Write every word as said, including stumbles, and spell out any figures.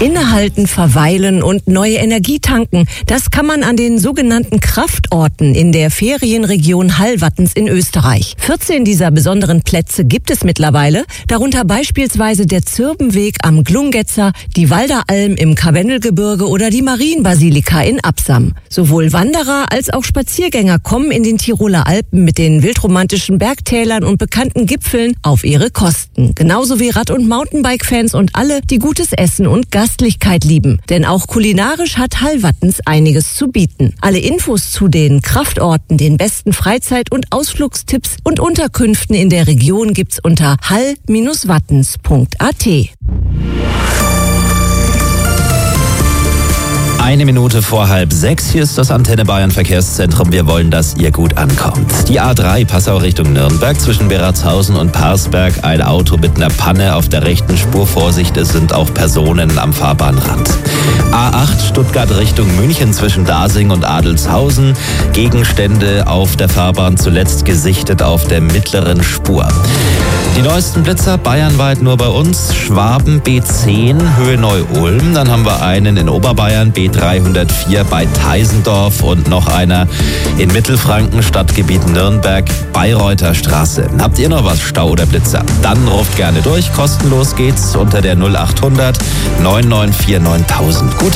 Innehalten, verweilen und neue Energie tanken, das kann man an den sogenannten Kraftorten in der Ferienregion Hallwattens in Österreich. vierzehn dieser besonderen Plätze gibt es mittlerweile, darunter beispielsweise der Zirbenweg am Glungetzer, die Walderalm im Karwendelgebirge oder die Marienbasilika in Absam. Sowohl Wanderer als auch Spaziergänger kommen in den Tiroler Alpen mit den wildromantischen Bergtälern und bekannten Gipfeln auf ihre Kosten. Genauso wie Rad- und Mountainbike-Fans und alle, die gutes Essen und Gastlichkeit lieben. Denn auch kulinarisch hat Hallwattens einiges zu bieten. Alle Infos zu den Kraftorten, den besten Freizeit- und Ausflugstipps und Unterkünften in der Region gibt's unter hall Bindestrich wattens Punkt a t. Eine Minute vor halb sechs. Hier ist das Antenne Bayern Verkehrszentrum. Wir wollen, dass ihr gut ankommt. Die A drei Passau Richtung Nürnberg zwischen Beratshausen und Parsberg. Ein Auto mit einer Panne auf der rechten Spur. Vorsicht, es sind auch Personen am Fahrbahnrand. A acht Stuttgart Richtung München zwischen Dasing und Adelshausen. Gegenstände auf der Fahrbahn, zuletzt gesichtet auf der mittleren Spur. Die neuesten Blitzer bayernweit nur bei uns. Schwaben B zehn, Höhe Neu-Ulm. Dann haben wir einen in Oberbayern, B dreihundertvier bei Teisendorf und noch einer in Mittelfranken, Stadtgebiet Nürnberg, Bayreuther Straße. Habt ihr noch was, Stau oder Blitzer? Dann ruft gerne durch. Kostenlos geht's unter der null acht hundert neun neun vier neuntausend. Gute